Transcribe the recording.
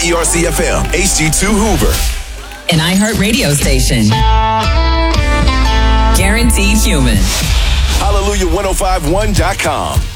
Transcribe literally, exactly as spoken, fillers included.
E R C F M, H D two Hoover. An iHeart radio station. Guaranteed human. Hallelujah ten fifty-one dot com.